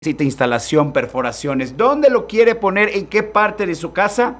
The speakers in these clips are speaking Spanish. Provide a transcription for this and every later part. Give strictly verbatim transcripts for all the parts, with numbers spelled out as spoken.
necesita instalación, perforaciones. ¿Dónde lo quiere poner? ¿En qué parte de su casa?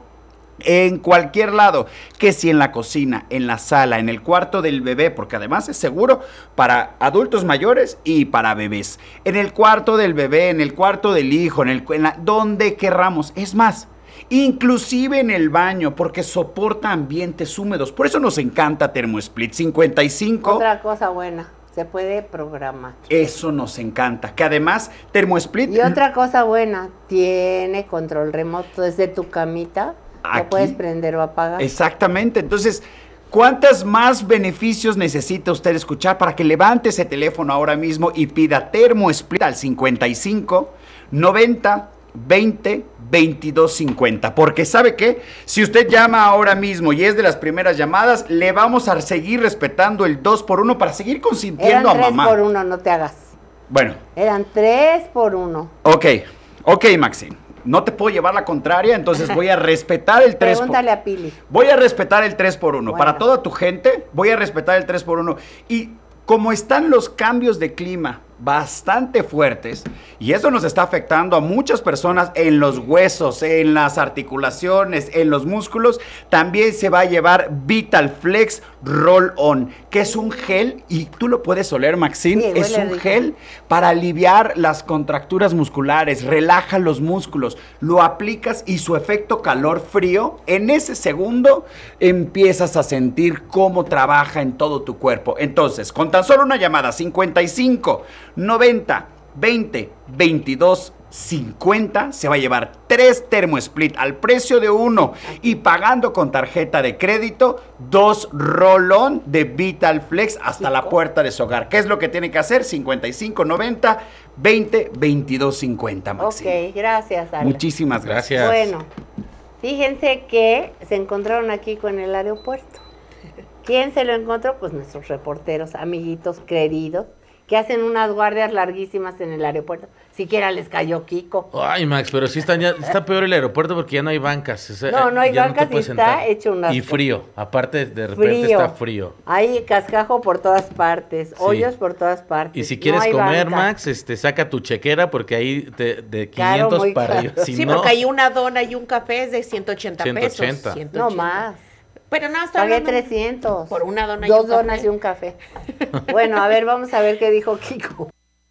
En cualquier lado, que si en la cocina, en la sala, en el cuarto del bebé, porque además es seguro para adultos mayores y para bebés. En el cuarto del bebé, en el cuarto del hijo, en el en la, donde querramos. Es más, inclusive en el baño, porque soporta ambientes húmedos. Por eso nos encanta ThermoSplit cincuenta y cinco. Otra cosa buena, se puede programar. Eso nos encanta, que además ThermoSplit... Y otra cosa buena, tiene control remoto desde tu camita. Aquí, lo puedes prender o apagar. Exactamente, entonces, ¿cuántos más beneficios necesita usted escuchar para que levante ese teléfono ahora mismo y pida ThermoSplit al cincuenta y cinco, noventa, veinte, veintidós, cincuenta? Porque ¿sabe qué? Si usted llama ahora mismo y es de las primeras llamadas, le vamos a seguir respetando el dos por uno para seguir consintiendo a mamá. Eran tres por uno, no te hagas. Bueno. Eran tres por uno. Ok, ok, Maxine. No te puedo llevar la contraria, entonces voy a respetar el tres por uno. Pregúntale a Pili. Voy a respetar el tres por uno. Bueno. Para toda tu gente, voy a respetar el tres por uno. Y como están los cambios de clima bastante fuertes, y eso nos está afectando a muchas personas en los huesos, en las articulaciones, en los músculos, también se va a llevar VitalFlex Roll On, que es un gel, y tú lo puedes oler, Maxine, sí, es un rico. Gel para aliviar las contracturas musculares, relaja los músculos, lo aplicas y su efecto calor-frío, en ese segundo empiezas a sentir cómo trabaja en todo tu cuerpo. Entonces, con tan solo una llamada, cincuenta y cinco, noventa, veinte, veintidós, cincuenta, se va a llevar tres ThermoSplit al precio de uno y pagando con tarjeta de crédito, dos roll-on de VitalFlex hasta la puerta de su hogar. ¿Qué es lo que tiene que hacer? cincuenta y cinco, noventa, veinte, veintidós, cincuenta, Maxi. Ok, gracias, Ale. Muchísimas gracias. Bueno, fíjense que se encontraron aquí con el aeropuerto. ¿Quién se lo encontró? Pues nuestros reporteros, amiguitos queridos, que hacen unas guardias larguísimas en el aeropuerto. Siquiera les cayó Kiko. Ay, Max, pero sí está, ya, está peor el aeropuerto porque ya no hay bancas. O sea, no, no hay ya bancas no y está hecho una... Y frío, aparte de repente frío. Está frío. Hay cascajo por todas partes, sí. Hoyos por todas partes. Y si quieres no comer, banca. Max, este, saca tu chequera porque ahí te, de quinientos claro, para arriba. Si sí, no, porque hay una dona y un café es de ciento ochenta pesos. ciento ochenta. No más. Pero no, está pagué hablando trescientos. Por una dona Dos y un café. Dos donas y un café. Bueno, a ver, vamos a ver qué dijo Kiko.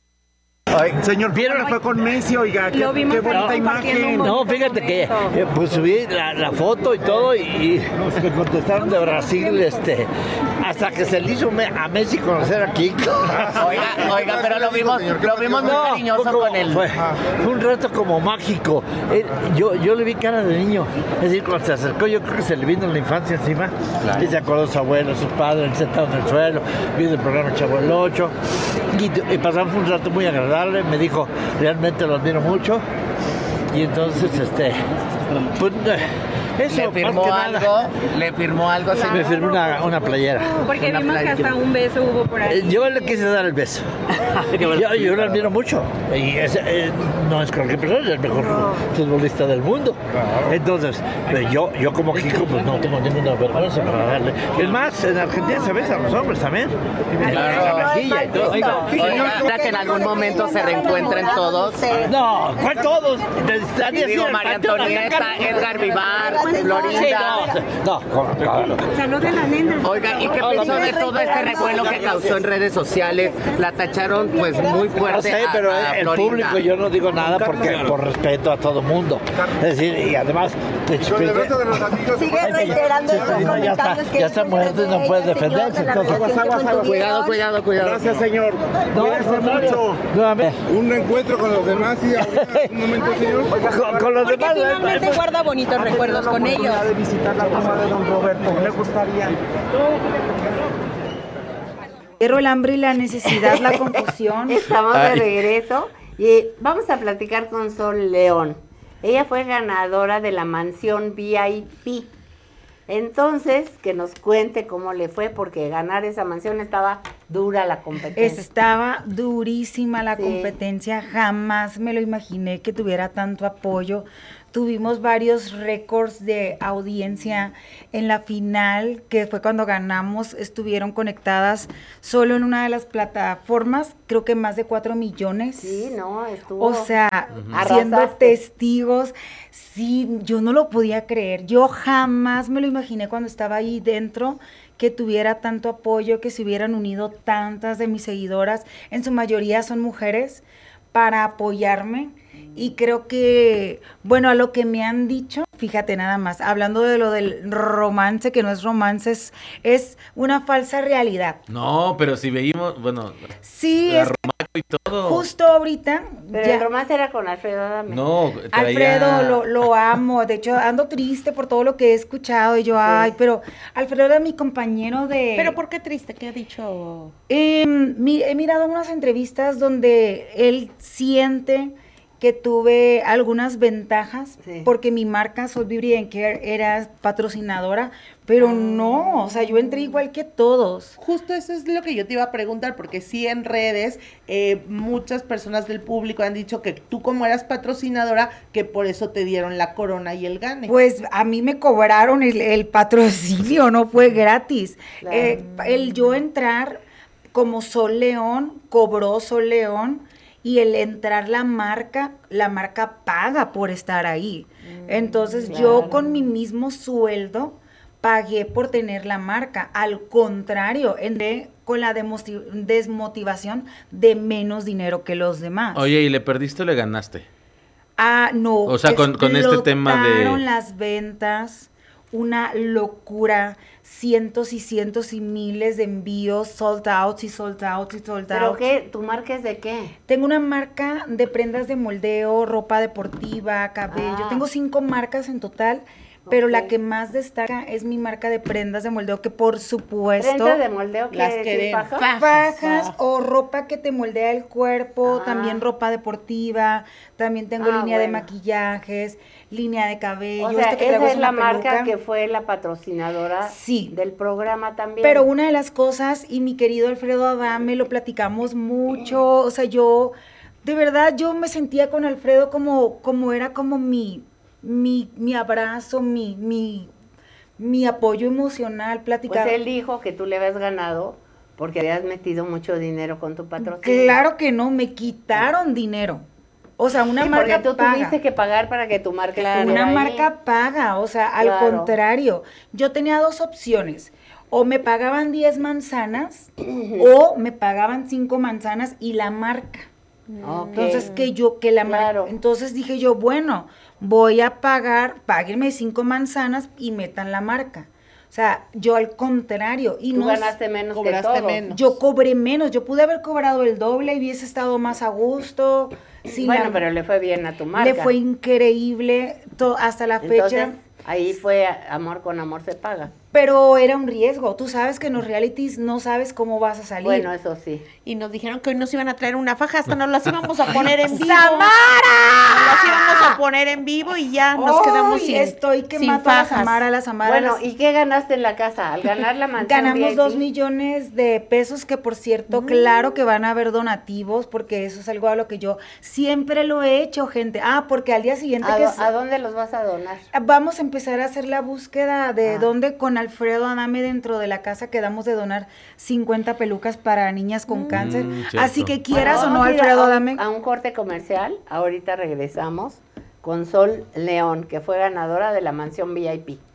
Ay, señor, ¿vieron? Fue con Messi, oiga, qué, qué bonita imagen. No, fíjate que eh, pues subí la, la foto y todo y, y nos me contestaron de Brasil, este, hasta que se le hizo me, a Messi conocer a Kiko. Oiga, oiga, pero lo vimos, lo vimos muy no, cariñoso como, con él. Fue, fue un reto como mágico. Él, yo, yo le vi cara de niño, es decir, cuando se acercó yo creo que se le vino la infancia encima, claro. Y se acordó de sus abuelos, sus padres, sentados en el suelo, viendo el programa Chavo el Ocho, y, y pasamos un rato muy agradable. Me dijo, realmente lo admiro mucho. Y entonces, este, pues, eso, ¿le firmó algo? Nada. ¿Le firmó algo? Sí, me firmó una, una playera. Porque una vimos playera. Que hasta un beso hubo por ahí. Yo le quise dar el beso. yo, yo lo admiro mucho. Y es, eh, no es cualquier persona, es el mejor futbolista del mundo. Entonces, yo, yo como Kiko, pues no tengo ninguna vergüenza para darle. Es más, en Argentina se besan los hombres también. Claro. La mejilla y todo. Oiga, oiga, que en algún momento se reencuentren todos. No, ¿cuál todos? Digo, María Antonieta, Edgar Vivar, Florinda. No, no, claro. Salud de la nena. Oiga, ¿y qué pensó de todo este revuelo que causó en redes sociales? La tacharon pues muy fuerte. No sé, pero a, a el Florinda. público yo no digo nada porque por respeto a todo mundo. Es decir, y además te expliqué. Sigue reiterando estos comentarios ya está, que ya está muerto y no puede defenderse. Entonces, cuidado, cuidado, cuidado. Gracias, señor. No, Cuídense mucho. Nuevamente. Un encuentro con los demás y ahora, un momento, señor. Con, con los Porque demás. finalmente guarda bonitos recuerdos con ellos. De visitar la tumba de don Roberto, ¿le gustaría? Pero el hambre y la necesidad, la confusión. Estamos de regreso y vamos a platicar con Sol León. Ella fue ganadora de la mansión V I P. Entonces, que nos cuente cómo le fue, porque ganar esa mansión estaba dura la competencia. Estaba durísima la Sí. competencia, jamás me lo imaginé que tuviera tanto apoyo. tuvimos varios récords de audiencia. En la final, que fue cuando ganamos, estuvieron conectadas solo en una de las plataformas, creo que más de cuatro millones. Sí, no, estuvo. O sea, uh-huh. siendo Arrasaste. testigos, sí, yo no lo podía creer. Yo jamás me lo imaginé cuando estaba ahí dentro, que tuviera tanto apoyo, que se hubieran unido tantas de mis seguidoras, en su mayoría son mujeres, para apoyarme. Y creo que, bueno, a lo que me han dicho, fíjate nada más, hablando de lo del romance, que no es romance, es, es una falsa realidad. No, pero si veíamos, bueno, Sí, la es Romaco y todo. justo ahorita. Pero ya- el romance era con Alfredo Adame. No, traía- Alfredo, lo, lo amo, de hecho ando triste por todo lo que he escuchado y yo, ay, pero Alfredo era mi compañero de... Pero ¿por qué triste? ¿Qué ha dicho? Eh, mi- he mirado unas entrevistas donde él siente que tuve algunas ventajas, Sí. porque mi marca Soul Beauty and Care era patrocinadora, pero Ah. no, o sea, yo entré igual que todos. Justo eso es lo que yo te iba a preguntar, porque sí en redes eh, muchas personas del público han dicho que tú como eras patrocinadora, que por eso te dieron la corona y el gane. Pues a mí me cobraron el, el patrocinio, no fue gratis. Claro. Eh, el yo entrar como Sol León, cobró Sol León, y el entrar la marca, la marca paga por estar ahí. Entonces yo claro. con mi mismo sueldo pagué por tener la marca. Al contrario, entré con la demosti- desmotivación de menos dinero que los demás. Oye, ¿y le perdiste o le ganaste? Ah, no. O sea, con- con este tema de- explotaron las ventas, una locura, cientos y cientos y miles de envíos, sold out y sold out y sold ¿Pero out. qué? ¿Tu marca es de qué? Tengo una marca de prendas de moldeo, ropa deportiva, cabello. Ah. Tengo cinco marcas en total, pero la Ok. que más destaca es mi marca de prendas de moldeo, que por supuesto... ¿Prenda de moldeo Las quiere decir queremos. faja? fajas o ropa que te moldea el cuerpo, Ah. también ropa deportiva, también tengo Ah, línea de bueno. maquillajes, línea de cabello. O sea, esto que traigo esa es una la marca peluca. que fue la patrocinadora Sí. del programa también. Pero una de las cosas, y mi querido Alfredo Adame, lo platicamos mucho, o sea, yo, de verdad, yo me sentía con Alfredo como, como era como mi, mi, mi abrazo, mi, mi, mi apoyo emocional, platicar. Pues él dijo que tú le habías ganado porque habías metido mucho dinero con tu patrocinio. Claro que no, me quitaron dinero. O sea, una Sí, marca porque tú paga. tuviste que pagar para que tu marca Una estuviera ahí. marca paga, o sea, al Claro. contrario, yo tenía dos opciones, o me pagaban diez manzanas o me pagaban cinco manzanas y la marca. Ok. Entonces que yo, que la Claro. marca, entonces dije yo, bueno, voy a pagar, páguenme cinco manzanas y metan la marca. O sea, yo al contrario, y Tú no es- ganaste menos que cobraste todos. menos. yo cobré menos, yo pude haber cobrado el doble y hubiese estado más a gusto. sin Bueno, la- pero le fue bien a tu marca. le fue increíble to- hasta la fecha. Entonces, ahí fue amor con amor se paga. Pero era un riesgo. Tú sabes que en los realities no sabes cómo vas a salir. Bueno, eso sí. Y nos dijeron que hoy nos iban a traer una faja, hasta nos las íbamos a poner en vivo. ¡Samara! Nos las íbamos a poner en vivo y ya nos ¡Ay! quedamos sin Estoy que sin mato a la fajas. Samara, la Samara. Bueno, las- ¿y qué ganaste en la casa? Al ganar la mansión ganamos V I P? dos millones de pesos, que por cierto, claro que van a haber donativos, porque eso es algo a lo que yo siempre lo he hecho, gente. Ah, porque al día siguiente ¿A, que do- es- a dónde los vas a donar? vamos a empezar a hacer la búsqueda de Ah. dónde con Alfredo Adame dentro de la casa quedamos de donar cincuenta pelucas para niñas con cáncer. cierto. Así que quieras Bueno, o no, vamos a ir Alfredo a un- Adame. A un corte comercial. Ahorita regresamos con Sol León, que fue ganadora de la mansión V I P.